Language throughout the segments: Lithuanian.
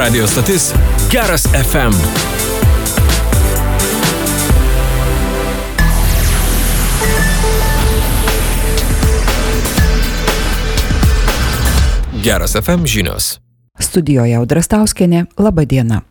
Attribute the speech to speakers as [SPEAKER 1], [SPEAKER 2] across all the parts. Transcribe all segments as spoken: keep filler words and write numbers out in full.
[SPEAKER 1] Radio stotis Geras F M. Geras F M žinios.
[SPEAKER 2] Studijoje Audra Stauskienė, laba diena.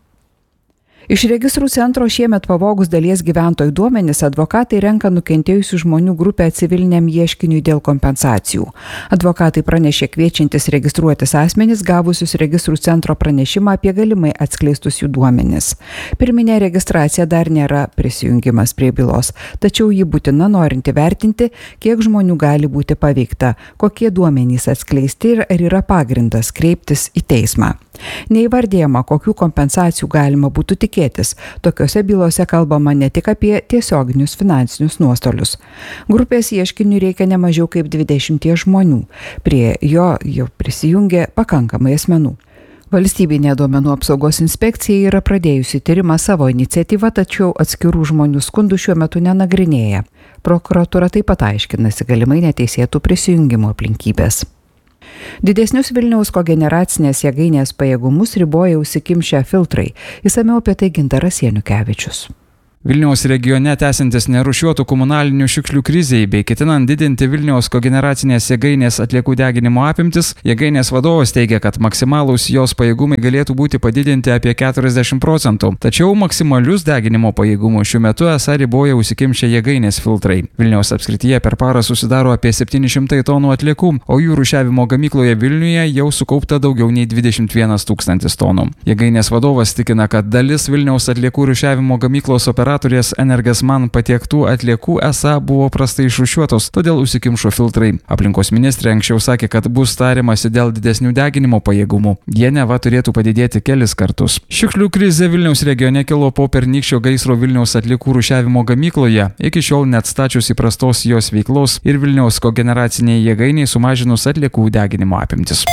[SPEAKER 2] Iš registrų centro šiemet pavogus dalies gyventojų duomenis advokatai renka nukentėjusių žmonių grupę civiliniam ieškiniui dėl kompensacijų. Advokatai pranešė kviečiantis registruotis asmenis gavusius registrų centro pranešimą apie galimai atskleistus jų duomenis. Pirminė registracija dar nėra prisijungimas prie bylos, tačiau ji būtina norint įvertinti, kiek žmonių gali būti paveikta, kokie duomenys atskleisti ir ar yra pagrindas kreiptis į teismą. Neįvardėjama, kokių kompensacijų galima būtų tikėtis. Tokiose bylose kalbama ne tik apie tiesioginius finansinius nuostolius. Grupės ieškiniui reikia ne mažiau kaip dvidešimt žmonių. Prie jo jau prisijungė pakankamai asmenų. Valstybinė duomenų apsaugos inspekcija yra pradėjusi tyrimą savo iniciatyvą, tačiau atskirų žmonių skundų šiuo metu nenagrinėja. Prokuratūra taip pat aiškinasi galimai neteisėtų prisijungimo aplinkybės. Didesnius Vilniaus kogeneracinės jėgainės pajėgumus riboja užsikimšę filtrai. Išsamiau apie tai Gintaras Janukevičius.
[SPEAKER 3] Vilniaus regione tęsiantis nerūšiuotų komunalinių šiukšlių krizei bei ketinant didinti Vilniaus kogeneracinės jėgainės atliekų deginimo apimtis, jėgainės vadovas teigia, kad maksimalūs jos pajėgumai galėtų būti padidinti apie keturiasdešimt procentų. Tačiau maksimalius deginimo pajėgumus šiuo metu esą riboja užsikimšę jėgainės filtrai. Vilniaus apskrityje per parą susidaro apie septyni šimtai tonų atliekų, o jų rūšiavimo gamykloje Vilniuje jau sukaupta daugiau nei dvidešimt vienas tūkstantis tonų. Jėgainės vadovas tikina, kad dalis Vilniaus atliekų rūšiavimo gamyklos operacijų Operatorės Energesman patiektų atliekų esą buvo prastai išrūšiuotos, todėl užsikimšo filtrai. Aplinkos ministrė anksčiau sakė, kad bus tariamasi dėl didesnių deginimo pajėgumų. Jie neva turėtų padidėti kelis kartus. Šiukšlių krizė Vilniaus regione kilo po pernykščio gaisro Vilniaus atliekų rūšiavimo gamykloje, iki šiol neatstačius įprastos jos veiklos ir Vilniaus kogeneraciniai jėgainiai sumažinus atliekų deginimo apimtis.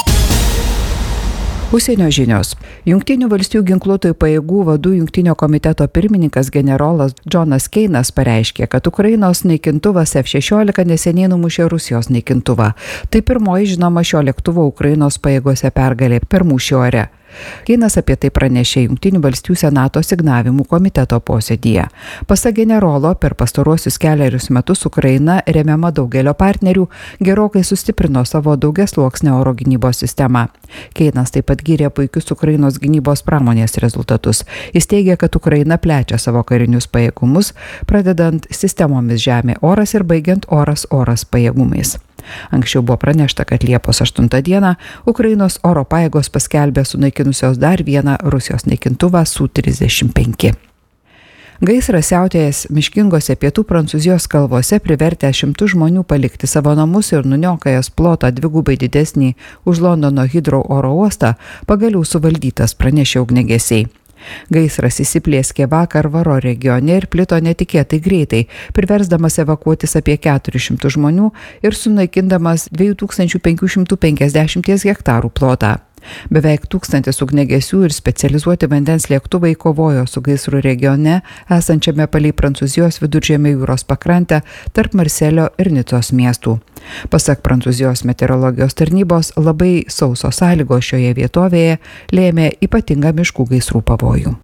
[SPEAKER 2] Užsienio žinios. Jungtinių valstijų ginkluotųjų pajėgų vadų jungtinio komiteto pirmininkas generolas Džonas Keinas pareiškė, kad Ukrainos naikintuvas F šešiolika neseniai numušė Rusijos naikintuvą. Tai pirmoji žinoma šio lėktuvo Ukrainos pajėgose pergalė per mūšį ore. Keinas apie tai pranešė Jungtinių valstijų Senato asignavimų komiteto posėdyje. Pasak generolo, per pastaruosius keliarius metus Ukraina, remiama daugelio partnerių, gerokai sustiprino savo daugiasluoksnę oro gynybos sistemą. Keinas taip pat gyrė puikius Ukrainos gynybos pramonės rezultatus. Jis teigia, kad Ukraina plečia savo karinius pajėgumus, pradedant sistemomis žemė oras ir baigiant oras oras pajėgumais. Anksčiau buvo pranešta, kad Liepos aštuntą dieną Ukrainos oro pajėgos paskelbė sunaikinusios dar vieną Rusijos naikintuvą Su trisdešimt penki. Gaisras siautėjęs miškingose pietų Prancūzijos kalvose privertė šimtus žmonių palikti savo namus ir nuniokojęs plotą dvigubai didesnį už Londono Heathrow oro uostą, pagaliau suvaldytas, pranešė ugniagesiai. Gaisras įsiplėskė vakar Varo regione ir plito netikėtai greitai, priversdamas evakuotis apie keturis šimtus žmonių ir sunaikindamas dvi tūkstančius penki šimtai penkiasdešimt hektarų plotą. Beveik tūkstantis ugniagesių ir specializuoti vandens lėktuvai kovojo su gaisru regione, esančiame palei Prancūzijos viduržemio jūros pakrantę tarp Marselio ir Nicos miestų. Pasak Prancūzijos meteorologijos tarnybos, labai sausos sąlygos šioje vietovėje lėmė ypatingą miškų gaisrų pavojų.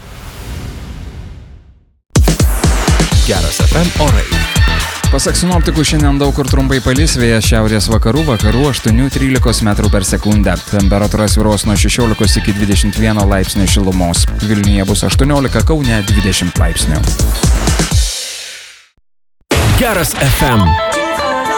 [SPEAKER 1] Geras F M orai.
[SPEAKER 3] Pasak sinoptikų, šiandien daug kur trumpai palis, vėjas šiaurės vakarų, vakarų aštuoni trylika metrų per sekundę. Temperatūra svyruos nuo šešiolikos iki dvidešimt vieno laipsnio šilumos. Vilniuje bus aštuoniolika, Kaune dvidešimt laipsnių.
[SPEAKER 1] Geras F M.